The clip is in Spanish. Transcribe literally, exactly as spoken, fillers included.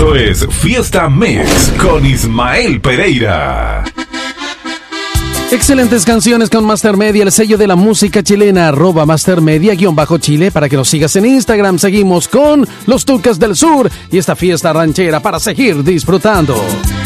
Esto es Fiesta Mix con Ismael Pereira. Excelentes canciones con Master Media, el sello de la música chilena, arroba Master Media, guión bajo Chile, para que nos sigas en Instagram. Seguimos con los Tucas del Sur y esta fiesta ranchera para seguir disfrutando.